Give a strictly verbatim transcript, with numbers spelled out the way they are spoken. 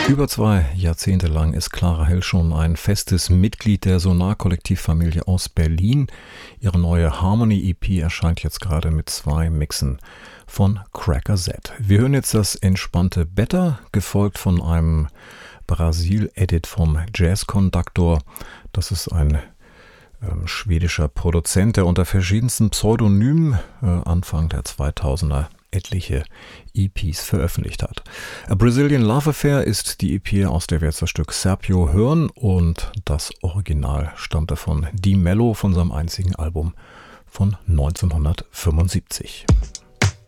Über zwei Jahrzehnte lang ist Clara Hell schon ein festes Mitglied der Sonar-Kollektivfamilie aus Berlin. Ihre neue Harmony-E P erscheint jetzt gerade mit zwei Mixen von Cracker Z. Wir hören jetzt das entspannte Better, gefolgt von einem Brasil-Edit vom Jazz Conductor. Das ist ein ähm, schwedischer Produzent, der unter verschiedensten Pseudonymen äh, Anfang der zweitausender etliche E Ps veröffentlicht hat. A Brazilian Love Affair ist die E P, aus der wir jetzt das Stück Serpio hören, und das Original stammte von Di Mello von seinem einzigen Album von neunzehnhundertfünfundsiebzig.